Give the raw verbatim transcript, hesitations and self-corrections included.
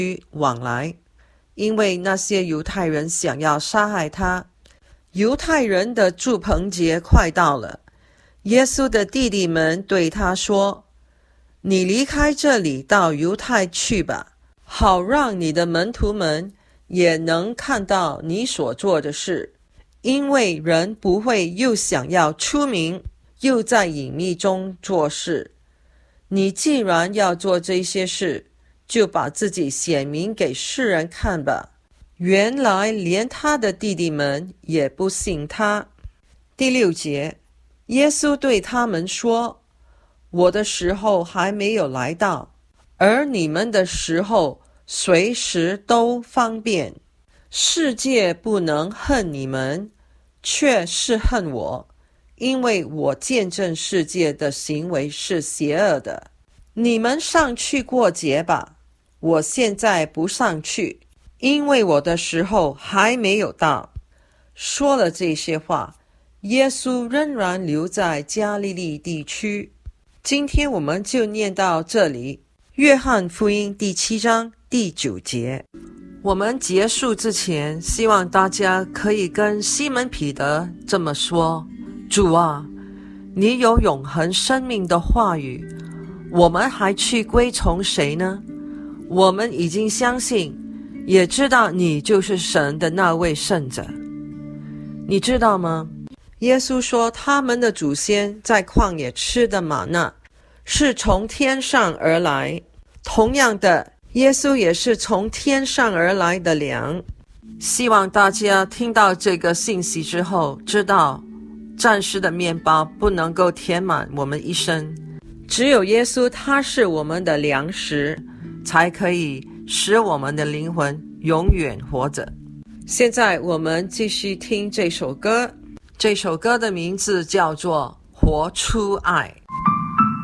往来，因为那些犹太人想要杀害他。犹太人的住棚节快到了，耶稣的弟弟们对他说：你离开这里到犹太去吧，好让你的门徒们也能看到你所做的事，因为人不会又想要出名，又在隐秘中做事。你既然要做这些事，就把自己显明给世人看吧。原来连他的弟弟们也不信他。第六节，耶稣对他们说：我的时候还没有来到，而你们的时候随时都方便。世界不能恨你们，却是恨我，因为我见证世界的行为是邪恶的。你们上去过节吧，我现在不上去，因为我的时候还没有到。说了这些话，耶稣仍然留在加利利地区。今天我们就念到这里，约翰福音第七章第九节。我们结束之前，希望大家可以跟西门彼得这么说：主啊，你有永恒生命的话语，我们还去归从谁呢？我们已经相信，也知道你就是神的那位圣者。你知道吗？耶稣说他们的祖先在旷野吃的玛纳是从天上而来，同样的，耶稣也是从天上而来的粮。希望大家听到这个信息之后，知道暂时的面包不能够填满我们一生，只有耶稣他是我们的粮食，才可以使我们的灵魂永远活着。现在我们继续听这首歌，这首歌的名字叫做《活出爱》。